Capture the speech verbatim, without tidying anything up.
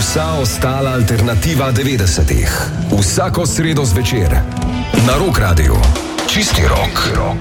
vsa ostala alternativa devetdesetih. Vsako sredo zvečer na Rock Radiu. Čisti rok.